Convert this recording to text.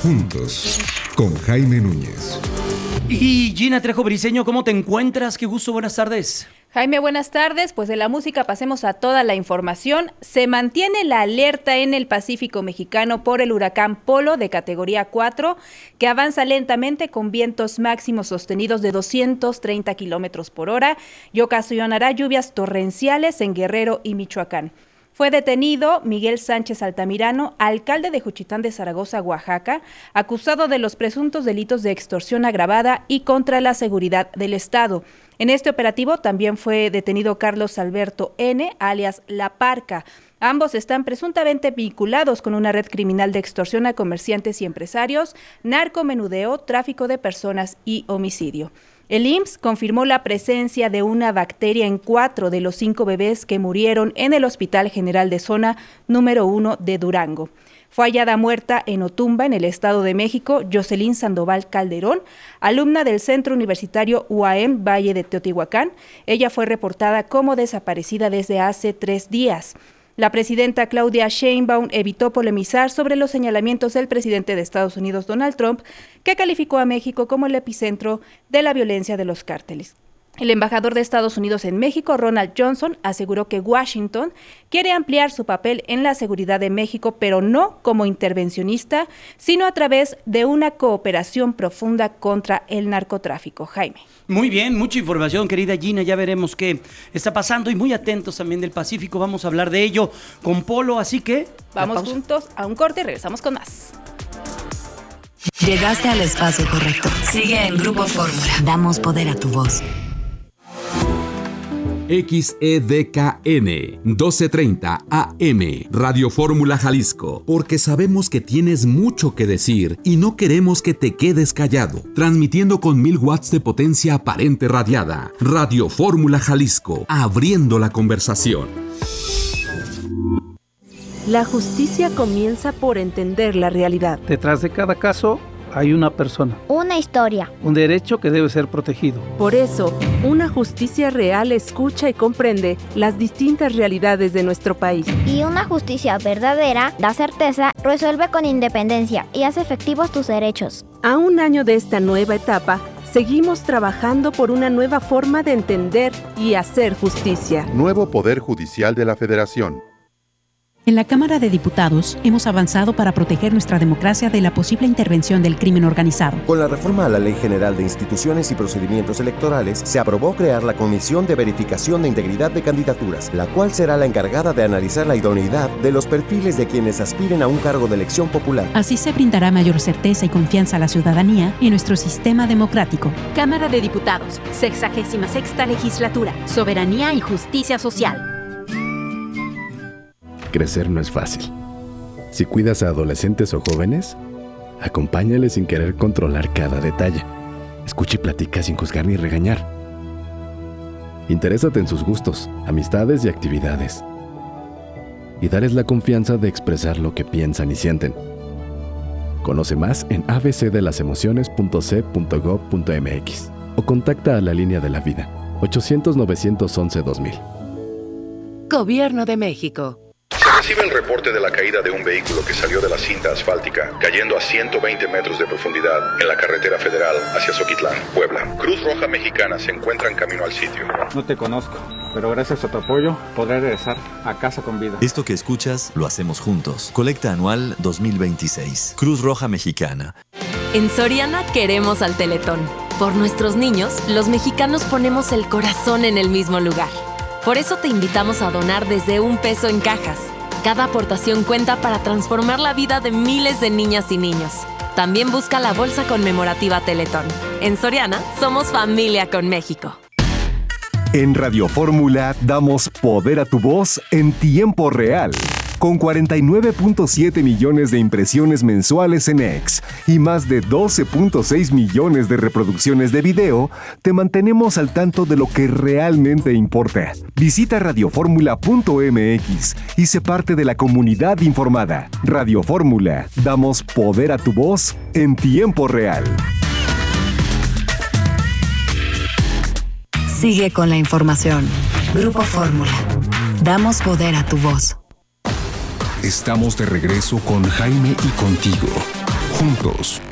Juntos, con Jaime Núñez. Y Gina Trejo Briceño, ¿cómo te encuentras? Qué gusto, buenas tardes. Jaime, buenas tardes. Pues de la música pasemos a toda la información. Se mantiene la alerta en el Pacífico mexicano por el huracán Polo de categoría 4, que avanza lentamente con vientos máximos sostenidos de 230 kilómetros por hora y ocasionará lluvias torrenciales en Guerrero y Michoacán. Fue detenido Miguel Sánchez Altamirano, alcalde de Juchitán de Zaragoza, Oaxaca, acusado de los presuntos delitos de extorsión agravada y contra la seguridad del Estado. En este operativo también fue detenido Carlos Alberto N., alias La Parca. Ambos están presuntamente vinculados con una red criminal de extorsión a comerciantes y empresarios, narcomenudeo, tráfico de personas y homicidio. El IMSS confirmó la presencia de una bacteria en 4 de los 5 bebés que murieron en el Hospital General de Zona número 1 de Durango. Fue hallada muerta en Otumba, en el Estado de México, Jocelyn Sandoval Calderón, alumna del Centro Universitario UAM Valle de Teotihuacán. Ella fue reportada como desaparecida desde hace 3 días. La presidenta Claudia Sheinbaum evitó polemizar sobre los señalamientos del presidente de Estados Unidos, Donald Trump, que calificó a México como el epicentro de la violencia de los cárteles. El embajador de Estados Unidos en México, Ronald Johnson, aseguró que Washington quiere ampliar su papel en la seguridad de México, pero no como intervencionista, sino a través de una cooperación profunda contra el narcotráfico. Jaime. Muy bien, mucha información, querida Gina, ya veremos qué está pasando y muy atentos también del Pacífico, vamos a hablar de ello con Polo, así que... Vamos juntos a un corte y regresamos con más. Llegaste al espacio correcto. Sigue en Grupo Fórmula. Damos poder a tu voz. XEDKN 1230 AM Radio Fórmula Jalisco, porque sabemos que tienes mucho que decir y no queremos que te quedes callado. Transmitiendo con 1000 watts de potencia aparente radiada. Radio Fórmula Jalisco, abriendo la conversación. La justicia comienza por entender la realidad. Detrás de cada caso hay una persona. Una historia. Un derecho que debe ser protegido. Por eso, una justicia real escucha y comprende las distintas realidades de nuestro país. Y una justicia verdadera da certeza, resuelve con independencia y hace efectivos tus derechos. A un año de esta nueva etapa, seguimos trabajando por una nueva forma de entender y hacer justicia. Nuevo Poder Judicial de la Federación. En la Cámara de Diputados hemos avanzado para proteger nuestra democracia de la posible intervención del crimen organizado. Con la reforma a la Ley General de Instituciones y Procedimientos Electorales, se aprobó crear la Comisión de Verificación de Integridad de Candidaturas, la cual será la encargada de analizar la idoneidad de los perfiles de quienes aspiren a un cargo de elección popular. Así se brindará mayor certeza y confianza a la ciudadanía y nuestro sistema democrático. Cámara de Diputados, 66ª Legislatura, Soberanía y Justicia Social. Crecer no es fácil. Si cuidas a adolescentes o jóvenes, acompáñales sin querer controlar cada detalle. Escucha y platica sin juzgar ni regañar. Interésate en sus gustos, amistades y actividades. Y dales la confianza de expresar lo que piensan y sienten. Conoce más en abcdelasemociones.c.gov.mx o contacta a la Línea de la Vida, 800-911-2000. Gobierno de México. Recibe el reporte de la caída de un vehículo que salió de la cinta asfáltica, cayendo a 120 metros de profundidad en la carretera federal hacia Zoquitlán, Puebla. Cruz Roja Mexicana se encuentra en camino al sitio. No te conozco, pero gracias a tu apoyo podré regresar a casa con vida. Esto que escuchas lo hacemos juntos. Colecta anual 2026. Cruz Roja Mexicana. En Soriana queremos al Teletón. Por nuestros niños, los mexicanos ponemos el corazón en el mismo lugar. Por eso te invitamos a donar desde $1 en cajas. Cada aportación cuenta para transformar la vida de miles de niñas y niños. También busca la bolsa conmemorativa Teletón. En Soriana, somos familia con México. En Radio Fórmula damos poder a tu voz en tiempo real. Con 49.7 millones de impresiones mensuales en X y más de 12.6 millones de reproducciones de video, te mantenemos al tanto de lo que realmente importa. Visita radioformula.mx y sé parte de la comunidad informada. Radio Fórmula, damos poder a tu voz en tiempo real. Sigue con la información. Grupo Fórmula. Damos poder a tu voz. Estamos de regreso con Jaime y contigo. juntos.